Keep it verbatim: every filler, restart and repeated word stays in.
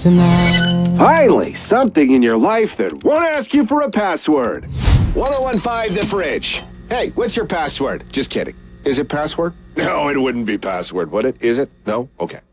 tonight. Finally, something in your life that won't ask you for a password. ten fifteen The Fridge. Hey, what's your password? Just kidding. Is it password? No, it wouldn't be password, would it? Is it? No? Okay.